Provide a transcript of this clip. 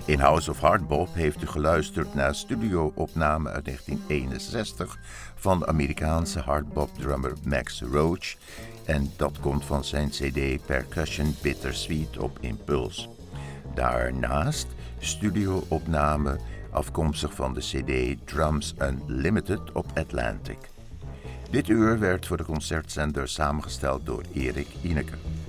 In House of Hardbop heeft u geluisterd naar studio-opname uit 1961 van de Amerikaanse hardbop-drummer Max Roach. En dat komt van zijn cd Percussion Bittersweet op Impulse. Daarnaast studio-opname afkomstig van de cd Drums Unlimited op Atlantic. Dit uur werd voor de concertzender samengesteld door Erik Ineke.